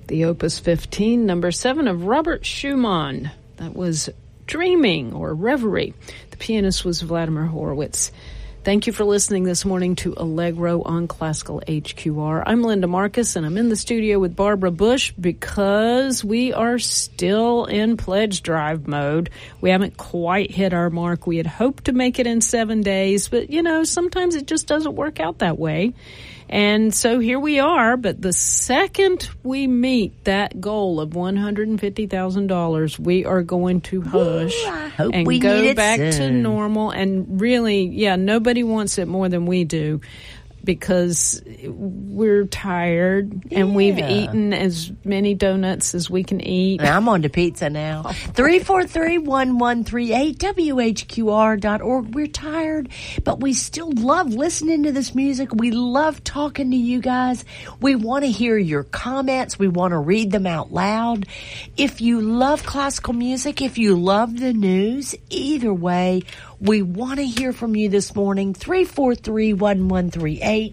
The Opus 15, number 7 of Robert Schumann. That was Dreaming or Reverie. The pianist was Vladimir Horowitz. Thank you for listening this morning to Allegro on Classical HQR. I'm Linda Marcus, and I'm in the studio with Barbara Bush because we are still in pledge drive mode. We haven't quite hit our mark. We had hoped to make it in 7 days, but, you know, sometimes it just doesn't work out that way. And so here we are, but the second we meet that goal of $150,000, we are going to hush and go back to normal. And really, nobody wants it more than we do because we're tired and we've eaten as many donuts as we can eat. I'm on to pizza now. 343-1138, WHQR.org. We're tired, but we still love listening to this music. We love talking to you guys. We want to hear your comments. We want to read them out loud. If you love classical music, if you love the news, either way, we want to hear from you this morning. 343-1138,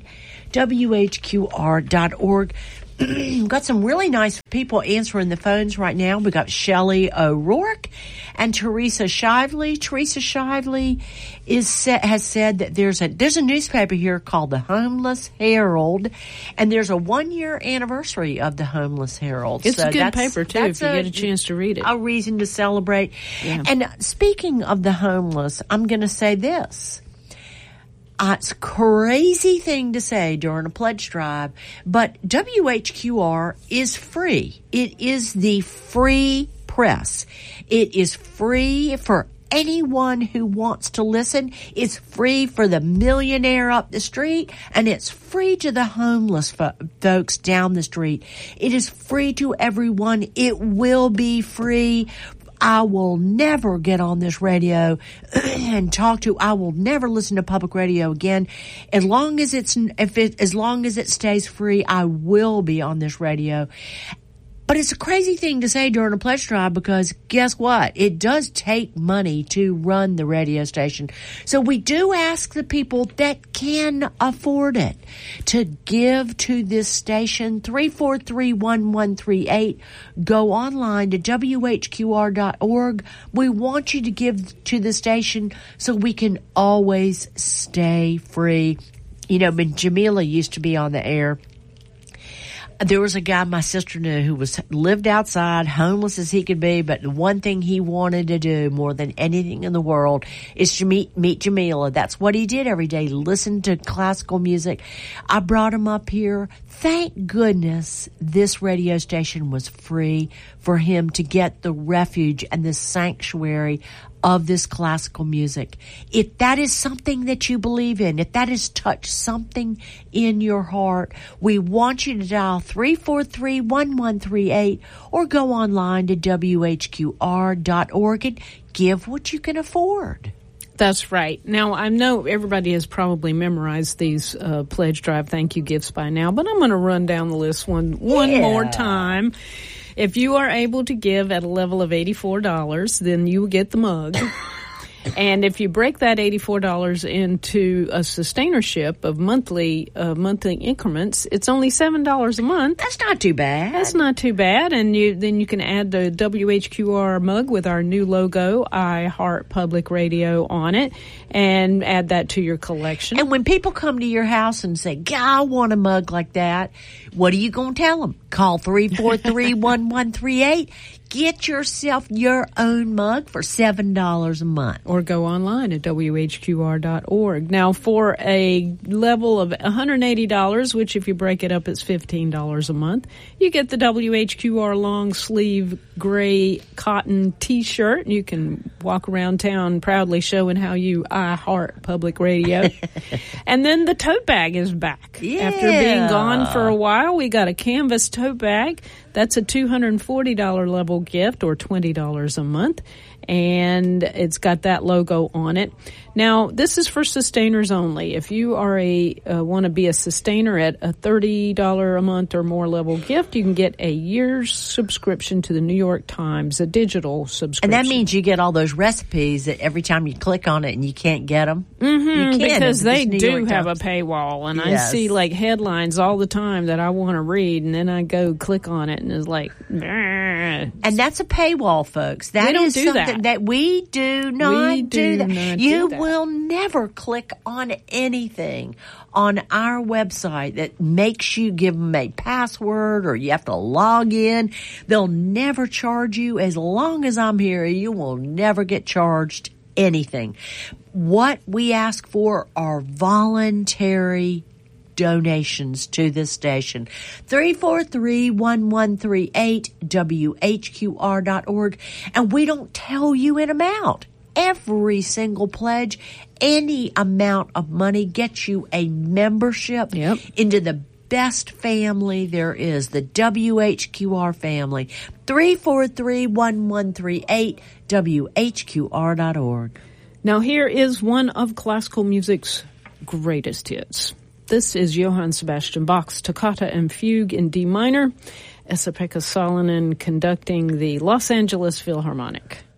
WHQR.org. We've got some really nice people answering the phones right now. We got Shelley O'Rourke and Teresa Shively. Teresa Shively has said that there's a newspaper here called the Homeless Herald, and there's a 1-year anniversary of the Homeless Herald. It's a good paper, too, if you get a chance to read it. A reason to celebrate. Yeah. And speaking of the homeless, I'm going to say this. It's a crazy thing to say during a pledge drive, but WHQR is free. It is the free press. It is free for anyone who wants to listen. It's free for the millionaire up the street, and it's free to the homeless folks down the street. It is free to everyone. It will be free. I will never get on this radio and I will never listen to public radio again. As long as it stays free, I will be on this radio. But it's a crazy thing to say during a pledge drive because guess what? It does take money to run the radio station. So we do ask the people that can afford it to give to this station. 343-1138. Go online to WHQR.org. We want you to give to the station so we can always stay free. You know, when Jamila used to be on the air, there was a guy my sister knew who lived outside, homeless as he could be, but the one thing he wanted to do more than anything in the world is to meet Jamila. That's what he did every day, listen to classical music. I brought him up here. Thank goodness this radio station was free for him to get the refuge and the sanctuary of this classical music. If that is something that you believe in, if that has touched something in your heart, we want you to dial 343-1138 or go online to WHQR.org and give what you can afford. That's right. Now, I know everybody has probably memorized these pledge drive thank you gifts by now, but I'm going to run down the list one more time. If you are able to give at a level of $84, then you will get the mug. And if you break that $84 into a sustainership of monthly increments, it's only $7 a month. That's not too bad. That's not too bad. And then you can add the WHQR mug with our new logo, I Heart Public Radio, on it, and add that to your collection. And when people come to your house and say, "God, I want a mug like that," what are you going to tell them? Call 343-1138. Get yourself your own mug for $7 a month. Or go online at WHQR.org. Now, for a level of $180, which if you break it up, it's $15 a month, you get the WHQR long sleeve gray cotton T-shirt. You can walk around town proudly showing how you I Heart Public Radio. And then the tote bag is back. Yeah. After being gone for a while, we got a canvas tote bag. That's a $240 level gift, or $20 a month. and it's got that logo on it. Now, this is for sustainers only. If you are want to be a sustainer at a $30 a month or more level gift, you can get a year's subscription to the New York Times, a digital subscription. And that means you get all those recipes that every time you click on it and you can't get them. Mm-hmm, because they do have a paywall, and I see like headlines all the time that I want to read, and then I go click on it, and it's like, and that's a paywall, folks. That is something that we do not do that. You will never click on anything on our website that makes you give them a password or you have to log in. They'll never charge you. As long as I'm here, you will never get charged anything. What we ask for are voluntary donations to this station. 343-1138 WHQR.org. And we don't tell you an amount. Every single pledge, any amount of money gets you a membership into the best family there is, the WHQR family. 343-1138 WHQR.org. Now here is one of classical music's greatest hits. This is Johann Sebastian Bach's Toccata and Fugue in D minor, Esa-Pekka Salonen conducting the Los Angeles Philharmonic.